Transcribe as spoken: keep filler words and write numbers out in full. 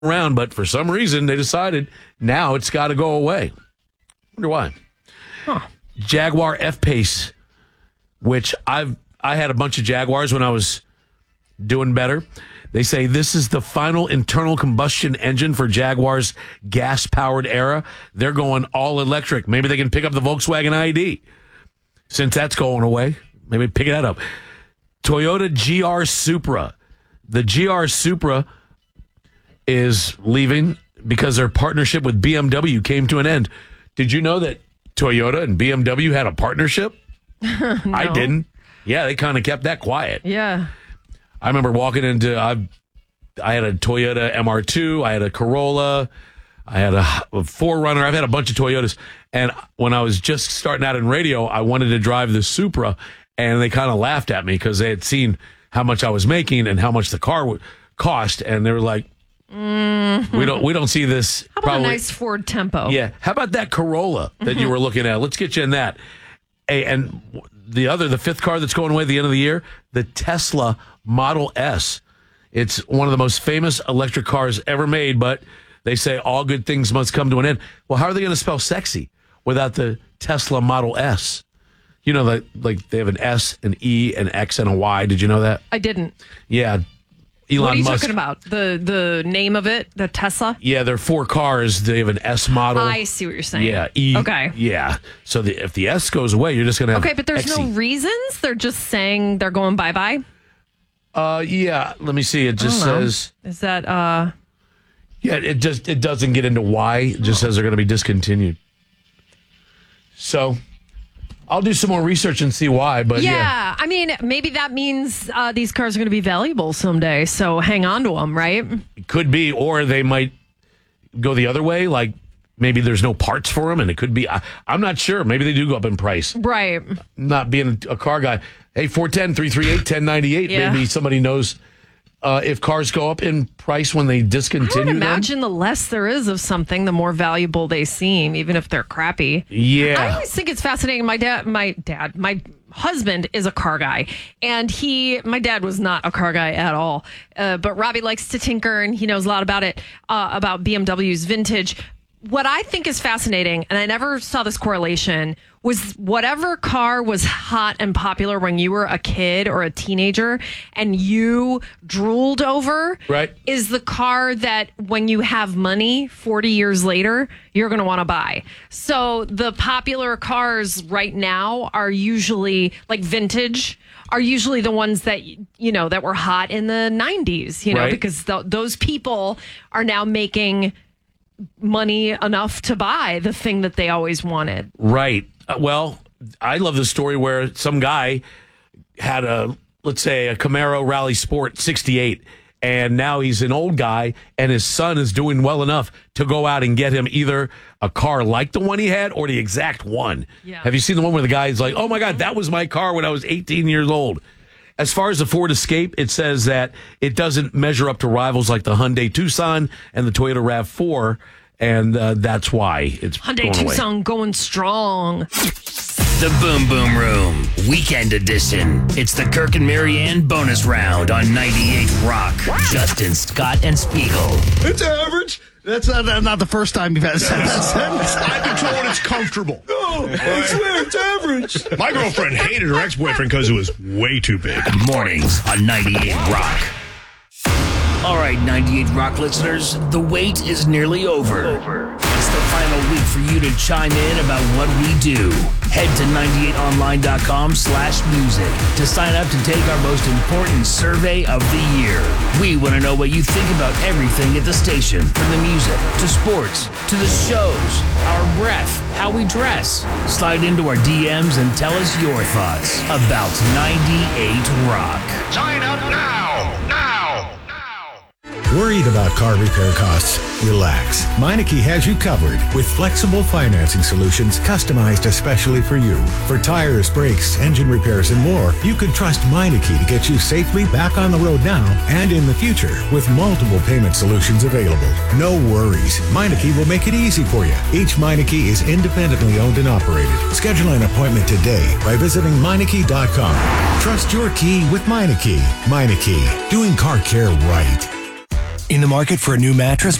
around, but for some reason they decided now it's got to go away. Wonder why. Huh. Jaguar F-Pace, which I've I had a bunch of Jaguars when I was doing better. They say this is the final internal combustion engine for Jaguar's gas-powered era. They're going all electric. Maybe they can pick up the Volkswagen I D. Since that's going away, maybe pick that up. Toyota G R Supra. The G R Supra is leaving because their partnership with B M W came to an end. Did you know that Toyota and B M W had a partnership? No. I didn't. Yeah, they kind of kept that quiet. Yeah. I remember walking into, I, I had a Toyota M R two, I had a Corolla, I had a, a four runner, I've had a bunch of Toyotas. And when I was just starting out in radio, I wanted to drive the Supra, and they kind of laughed at me because they had seen how much I was making and how much the car would cost, and they were like, mm-hmm. "We don't, we don't see this." How about probably. a nice Ford Tempo? Yeah. How about that Corolla that mm-hmm. you were looking at? Let's get you in that. Hey, and the other, the fifth car that's going away at the end of the year, the Tesla Model S. It's one of the most famous electric cars ever made, but they say all good things must come to an end. Well, how are they going to spell sexy without the Tesla Model S? You know, like, like they have an S, an E, an X, and a Y. Did you know that? I didn't. Yeah. Elon what are you Musk. talking about? The the name of it? The Tesla? Yeah, there are four cars. They have an S model. I see what you're saying. Yeah. E. Okay. Yeah. So the, if the S goes away, you're just going to have Okay, but there's X E. no reasons? They're just saying they're going bye-bye? Uh, yeah. Let me see. It just says... Is that... uh? Yeah, it just it doesn't get into why. It just oh. says they're going to be discontinued. So... I'll do some more research and see why, but yeah. Yeah, I mean, maybe that means uh, these cars are going to be valuable someday, so hang on to them, right? It could be, or they might go the other way, like maybe there's no parts for them, and it could be, I, I'm not sure. Maybe they do go up in price. Right. Not being a car guy. Hey, four one zero, three three eight, one zero nine eight, yeah. Maybe somebody knows uh, if cars go up in price when they discontinue I would imagine them. the less there is of something, the more valuable they seem, even if they're crappy. Yeah. I always think it's fascinating. My dad, my dad, my husband is a car guy, and he, my dad was not a car guy at all. Uh, but Robbie likes to tinker, and he knows a lot about it, uh, about B M W's vintage. What I think is fascinating, and I never saw this correlation, was whatever car was hot and popular when you were a kid or a teenager and you drooled over, right, is the car that when you have money forty years later, you're going to want to buy. So the popular cars right now are usually like vintage, are usually the ones that, you know, that were hot in the nineties, you know, right. because th- those people are now making money enough to buy the thing that they always wanted. Right. Uh, well, I love the story where some guy had a, let's say, a Camaro Rally Sport sixty-eight, and now he's an old guy, and his son is doing well enough to go out and get him either a car like the one he had or the exact one. Yeah. Have you seen the one where the guy's like, oh my God, that was my car when I was eighteen years old? As far as the Ford Escape, it says that it doesn't measure up to rivals like the Hyundai Tucson and the Toyota RAV four, and uh, that's why it's Hyundai going Tucson away. going strong. The Boom Boom Room, Weekend Edition. It's the Kirk and Marianne bonus round on ninety-eight Rock. Justin, Scott, and Spiegel. It's average. That's not, not the first time you've had said that sentence. I've been told it's comfortable. No, I swear it's average. My girlfriend hated her ex-boyfriend because it was way too big. Mornings on ninety-eight Rock. All right, ninety-eight Rock listeners, the wait is nearly over. It's the final week for you to chime in about what we do. Head to ninety-eight online dot com slash music to sign up to take our most important survey of the year. We want to know what you think about everything at the station, from the music to sports to the shows, our breath, how we dress. Slide into our D Ms and tell us your thoughts about ninety-eight Rock. Sign up now! Now! Worried about car repair costs? Relax. Meineke has you covered with flexible financing solutions customized especially for you. For tires, brakes, engine repairs, and more, you can trust Meineke to get you safely back on the road now and in the future with multiple payment solutions available. No worries. Meineke will make it easy for you. Each Meineke is independently owned and operated. Schedule an appointment today by visiting Meineke dot com. Trust your key with Meineke. Meineke, doing car care right. In the market for a new mattress?